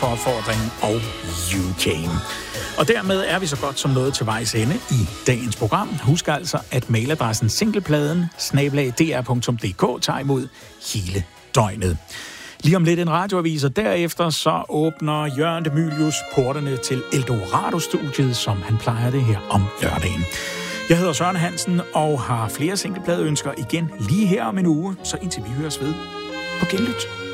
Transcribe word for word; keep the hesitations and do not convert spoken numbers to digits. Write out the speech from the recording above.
for opfordringen, og You Came. Og dermed er vi så godt som nået til vejs ende i dagens program. Husk altså, at mailadressen singlepladen snabel-a d r punktum d k tager imod hele døgnet. Lige om lidt en radioavis, og derefter så åbner Jørgen de Mylius portene til Eldorado-studiet, som han plejer det her om lørdagen. Jeg hedder Søren Hansen og har flere singlepladeønsker igen lige her om en uge, så indtil vi høres ved på genlyt.